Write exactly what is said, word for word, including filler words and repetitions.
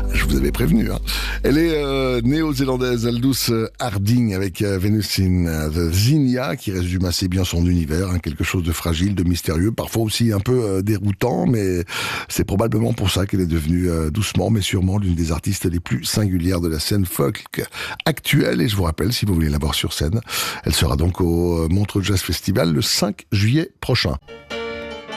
Je vous avais prévenu. Hein. Elle est euh, néo-zélandaise, Aldous Harding, avec euh, Venus in the Zinnia, qui résume assez bien son univers. Hein, quelque chose de fragile, de mystérieux, parfois aussi un peu euh, déroutant, mais c'est probablement pour ça qu'elle est devenue euh, doucement, mais sûrement l'une des artistes les plus singulières de la scène folk actuelle. Et je vous rappelle, si vous voulez la voir sur scène, elle sera donc au Montreux Jazz Festival le cinq juillet prochain.